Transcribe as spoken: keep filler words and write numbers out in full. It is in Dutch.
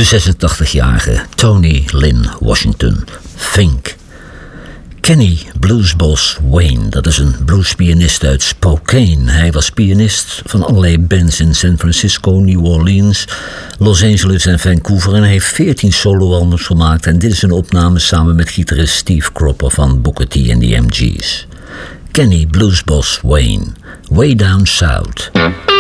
de zesentachtigjarige Tony Lynn Washington, Fink. Kenny Bluesboss Wayne, dat is een bluespianist uit Spokane. Hij was pianist van allerlei bands in San Francisco, New Orleans, Los Angeles en Vancouver. En hij heeft veertien soloalbums gemaakt. En dit is een opname samen met gitarist Steve Cropper van Booker T en de M G's. Kenny Bluesboss Wayne, Way Down South.